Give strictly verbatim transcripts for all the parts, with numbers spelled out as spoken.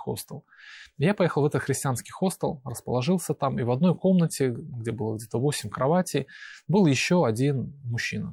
хостел. Я поехал в этот христианский хостел, расположился там, и в одной комнате, где было где-то восемь кроватей, был еще один мужчина.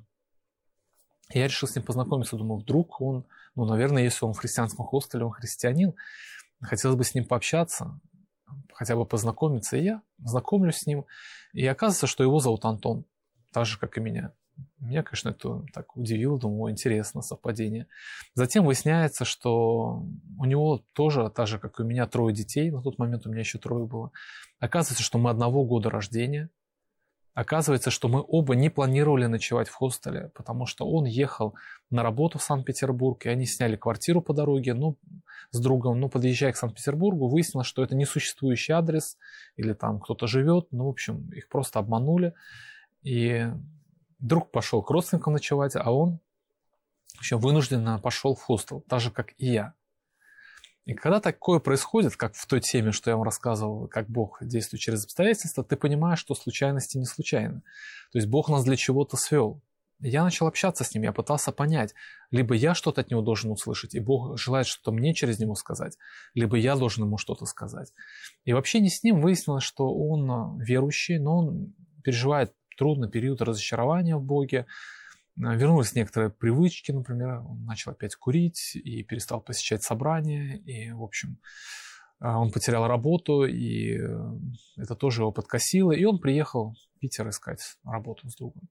Я решил с ним познакомиться, думаю, вдруг он, ну, наверное, если он в христианском хостеле, он христианин, хотелось бы с ним пообщаться, хотя бы познакомиться. И я знакомлюсь с ним, и оказывается, что его зовут Антон, так же, как и меня. Меня, конечно, это так удивило, думаю, интересно, совпадение. Затем выясняется, что у него тоже, так же, как и у меня, трое детей, на тот момент у меня еще трое было. Оказывается, что мы одного года рождения. Оказывается, что мы оба не планировали ночевать в хостеле, потому что он ехал на работу в Санкт-Петербург, и они сняли квартиру по дороге, ну, с другом, ну, подъезжая к Санкт-Петербургу, выяснилось, что это несуществующий адрес, или там кто-то живет, ну, в общем, их просто обманули, и друг пошел к родственникам ночевать, а он еще вынужденно пошел в хостел, так же, как и я. И когда такое происходит, как в той теме, что я вам рассказывал, как Бог действует через обстоятельства, ты понимаешь, что случайности не случайны. То есть Бог нас для чего-то свел. И я начал общаться с ним, я пытался понять, либо я что-то от него должен услышать, и Бог желает что-то мне через него сказать, либо я должен ему что-то сказать. И в общении с ним выяснилось, что он верующий, но он переживает трудный период разочарования в Боге. Вернулись некоторые привычки, например, он начал опять курить и перестал посещать собрания, и, в общем, он потерял работу, и это тоже его подкосило, и он приехал в Питер искать работу с другом.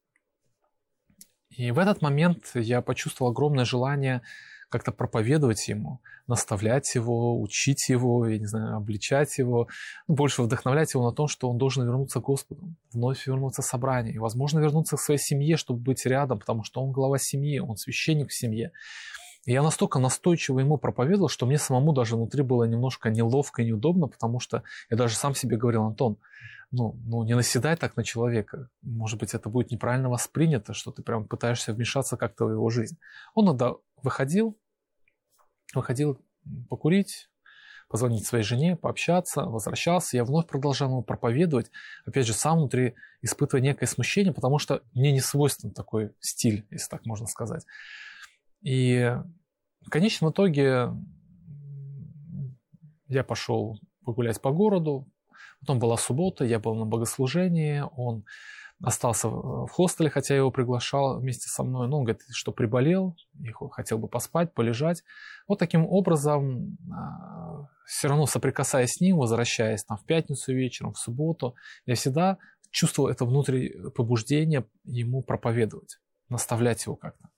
И в этот момент я почувствовал огромное желание как-то проповедовать ему, наставлять его, учить его, я не знаю, обличать его, больше вдохновлять его на том, что он должен вернуться к Господу, вновь вернуться в собрание, и, возможно, вернуться к своей семье, чтобы быть рядом, потому что он глава семьи, он священник в семье. И я настолько настойчиво ему проповедовал, что мне самому даже внутри было немножко неловко и неудобно, потому что я даже сам себе говорил: Антон, ну, ну не наседай так на человека, может быть, это будет неправильно воспринято, что ты прям пытаешься вмешаться как-то в его жизнь. Он иногда выходил, выходил покурить, позвонить своей жене, пообщаться, возвращался, я вновь продолжал ему проповедовать, опять же, сам внутри испытывая некое смущение, потому что мне не свойствен такой стиль, если так можно сказать. И в конечном итоге я пошел погулять по городу, потом была суббота, я был на богослужении, он остался в хостеле, хотя я его приглашал вместе со мной, но он говорит, что приболел, и хотел бы поспать, полежать. Вот таким образом, все равно соприкасаясь с ним, возвращаясь там в пятницу вечером, в субботу, я всегда чувствовал это внутреннее побуждение ему проповедовать, наставлять его как-то.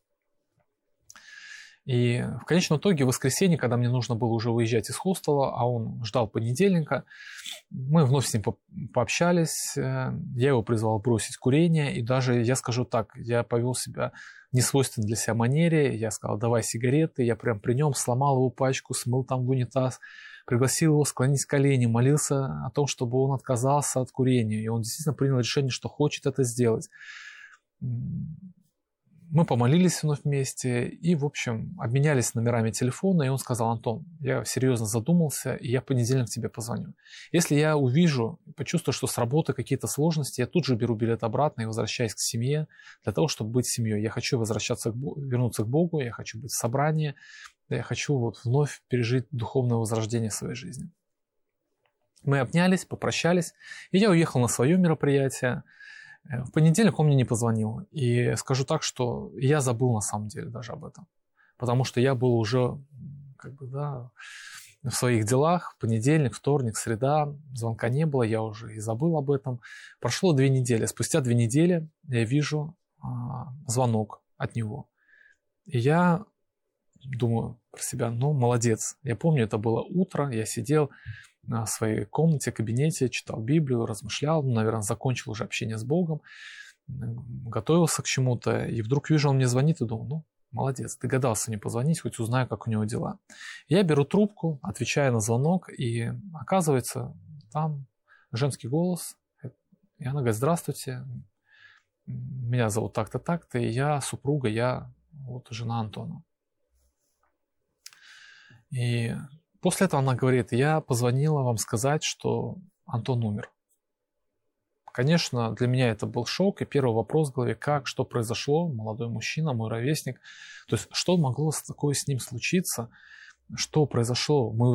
И в конечном итоге, в воскресенье, когда мне нужно было уже выезжать из хостела, а он ждал понедельника, мы вновь с ним пообщались, я его призвал бросить курение, и даже, я скажу так, я повел себя в несвойственной для себя манере, я сказал, давай сигареты, я прям при нем сломал его пачку, смыл там в унитаз, пригласил его склонить колени, молился о том, чтобы он отказался от курения, и он действительно принял решение, что хочет это сделать. Мы помолились вновь вместе и, в общем, обменялись номерами телефона, и он сказал, Антон, я серьезно задумался, и я в понедельник тебе позвоню. Если я увижу, почувствую, что с работы какие-то сложности, я тут же беру билет обратно и возвращаюсь к семье для того, чтобы быть семьей. Я хочу возвращаться, к Богу, вернуться к Богу, я хочу быть в собрании, я хочу вот вновь пережить духовное возрождение в своей жизни. Мы обнялись, попрощались, и я уехал на свое мероприятие. В понедельник он мне не позвонил. И скажу так, что я забыл на самом деле даже об этом. Потому что я был уже как бы, да, в своих делах. В понедельник, вторник, среда. Звонка не было, я уже и забыл об этом. Прошло две недели. Спустя две недели я вижу а, звонок от него. И я думаю про себя, ну, молодец. Я помню, это было утро, я сидел в своей комнате, кабинете, читал Библию, размышлял, ну, наверное, закончил уже общение с Богом, готовился к чему-то, и вдруг вижу, он мне звонит, и думаю, ну, молодец, догадался мне позвонить, хоть узнаю, как у него дела. Я беру трубку, отвечаю на звонок, и оказывается, там женский голос, и она говорит, здравствуйте, меня зовут так-то, так-то, и я супруга, я вот жена Антона. И после этого она говорит, я позвонила вам сказать, что Антон умер. Конечно, для меня это был шок, и первый вопрос в голове, как, что произошло, молодой мужчина, мой ровесник, то есть что могло такое с ним случиться, что произошло, мы